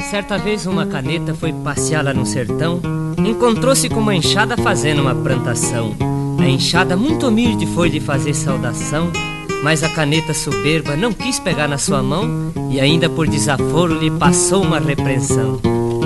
Certa vez uma caneta foi passear lá no sertão. Encontrou-se com uma enxada fazendo uma plantação. A enxada muito humilde foi lhe fazer saudação, mas a caneta soberba não quis pegar na sua mão e ainda por desaforo lhe passou uma repreensão.